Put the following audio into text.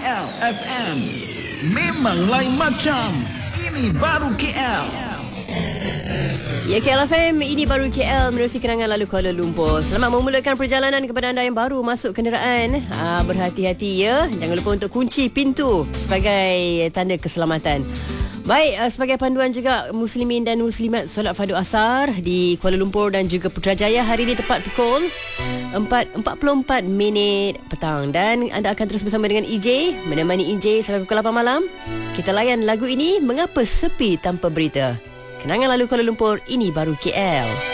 KL FM. Memang lain macam. Ini baru KL. Ya, KL FM, ini baru KL menerusi kenangan lalu Kuala Lumpur. Selamat memulakan perjalanan kepada anda yang baru masuk kenderaan. Berhati-hati ya. Jangan lupa untuk kunci pintu sebagai tanda keselamatan. Baik, sebagai panduan juga muslimin dan muslimat solat fardu asar di Kuala Lumpur dan juga Putrajaya hari ini tepat pukul 4.44 petang. Dan anda akan terus bersama dengan EJ, menemani EJ sampai pukul 8 malam. Kita layan lagu ini, Mengapa Sepi Tanpa Berita. Kenangan lalu Kuala Lumpur, ini baru KL.